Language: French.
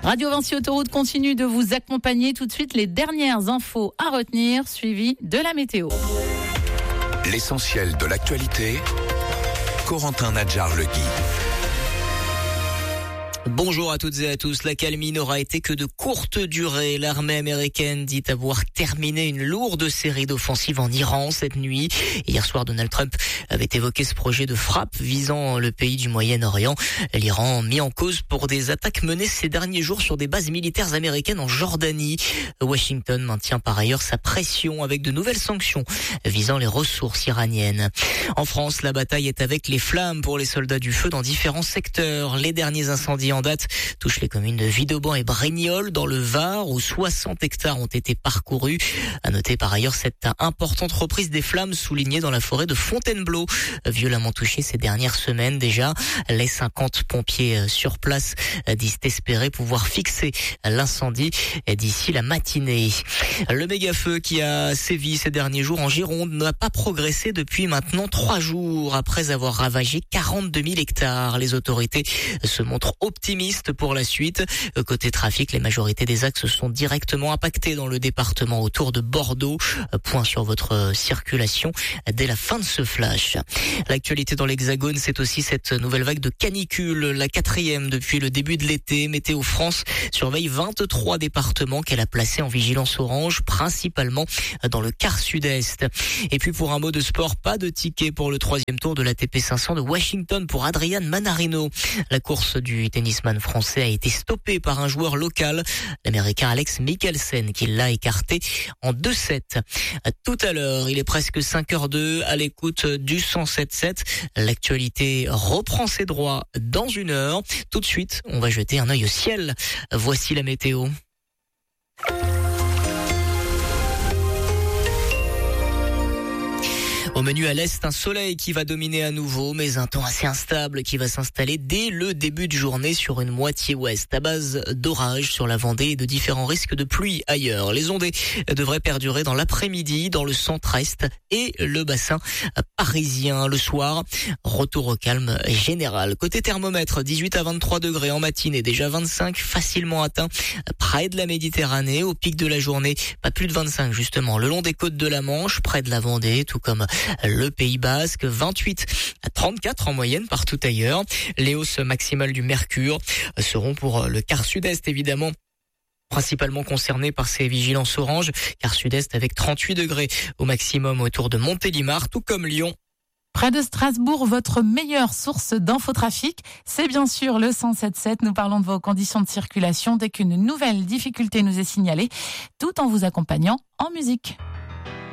Radio Vinci Autoroute continue de vous accompagner. Tout de suite, les dernières infos à retenir, suivies de la météo. L'essentiel de l'actualité, Corentin Nadjar-Legui. Bonjour à toutes et à tous. La calmie n'aura été que de courte durée. L'armée américaine dit avoir terminé une lourde série d'offensives en Iran cette nuit. Hier soir, Donald Trump avait évoqué ce projet de frappe visant le pays du Moyen-Orient. L'Iran mis en cause pour des attaques menées ces derniers jours sur des bases militaires américaines en Jordanie. Washington maintient par ailleurs sa pression avec de nouvelles sanctions visant les ressources iraniennes. En France, la bataille est avec les flammes pour les soldats du feu dans différents secteurs. Les derniers incendies en date touche les communes de Vidauban et Brignoles dans le Var où 60 hectares ont été parcourus. À noter par ailleurs cette importante reprise des flammes soulignée dans la forêt de Fontainebleau, violemment touchée ces dernières semaines déjà. Les 50 pompiers sur place disent espérer pouvoir fixer l'incendie d'ici la matinée. Le méga-feu qui a sévi ces derniers jours en Gironde n'a pas progressé depuis maintenant 3 jours après avoir ravagé 42 000 hectares. Les autorités se montrent optimistes pour la suite. Côté trafic, les majorités des axes sont directement impactés dans le département autour de Bordeaux. Point sur votre circulation dès la fin de ce flash. L'actualité dans l'Hexagone, c'est aussi cette nouvelle vague de canicule, la 4e depuis le début de l'été. Météo France surveille 23 départements qu'elle a placés en vigilance orange, principalement dans le quart sud-est. Et puis pour un mot de sport, pas de ticket pour le 3e tour de l'ATP 500 de Washington pour Adrian Manarino. La course du tennisman français a été stoppée par un joueur local, l'américain Alex Mikkelsen, qui l'a écarté en 2-7. Tout à l'heure, il est presque 5h02 à l'écoute du 107.7. L'actualité reprend ses droits dans 1 heure. Tout de suite, on va jeter un œil au ciel. Voici la météo. Au menu à l'est, un soleil qui va dominer à nouveau, mais un temps assez instable qui va s'installer dès le début de journée sur une moitié ouest, à base d'orages sur la Vendée et de différents risques de pluie ailleurs. Les ondées devraient perdurer dans l'après-midi, dans le centre-est et le bassin parisien. Le soir, retour au calme général. Côté thermomètre, 18 à 23 degrés en matinée, déjà 25 facilement atteints près de la Méditerranée. Au pic de la journée, pas plus de 25 justement, le long des côtes de la Manche, près de la Vendée, tout comme le Pays Basque, 28 à 34 en moyenne partout ailleurs. Les hausses maximales du mercure seront pour le quart sud-est évidemment, principalement concerné par ces vigilances oranges, quart sud-est avec 38 degrés au maximum autour de Montélimar, tout comme Lyon. Près de Strasbourg, votre meilleure source d'infotrafic, c'est bien sûr le 107.7. Nous parlons de vos conditions de circulation dès qu'une nouvelle difficulté nous est signalée, tout en vous accompagnant en musique.